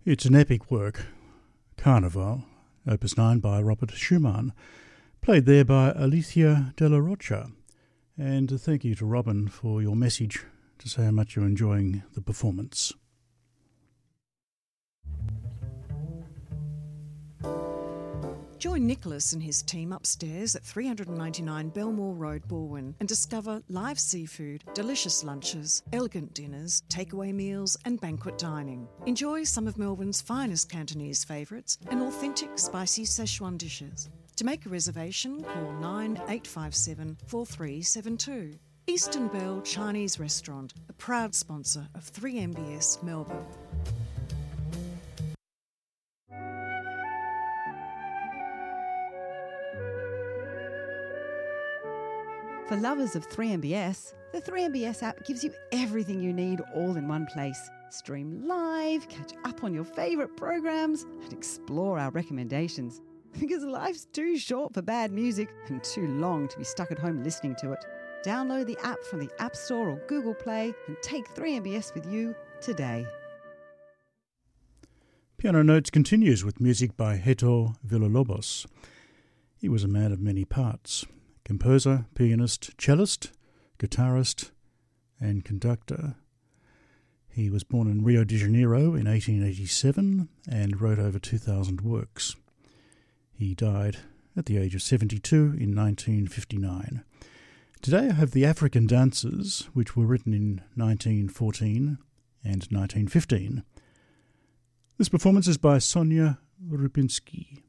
It's an epic work, Carnival, Opus 9 by Robert Schumann, played there by Alicia de la Rocha. And thank you to Robin for your message to say how much you're enjoying the performance. Join Nicholas and his team upstairs at 399 Belmore Road, Balwyn, and discover live seafood, delicious lunches, elegant dinners, takeaway meals and banquet dining. Enjoy some of Melbourne's finest Cantonese favourites and authentic spicy Szechuan dishes. To make a reservation, call 9857 4372. Eastern Bell Chinese Restaurant, a proud sponsor of 3MBS Melbourne. For lovers of 3MBS, the 3MBS app gives you everything you need all in one place. Stream live, catch up on your favourite programs, and explore our recommendations. Because life's too short for bad music and too long to be stuck at home listening to it. Download the app from the App Store or Google Play and take 3MBS with you today. Piano Notes continues with music by Heto Villalobos. He was a man of many parts. Composer, pianist, cellist, guitarist and conductor. He was born in Rio de Janeiro in 1887 and wrote over 2,000 works. He died at the age of 72 in 1959. Today I have the African Dances, which were written in 1914 and 1915. This performance is by Sonia Rubinski.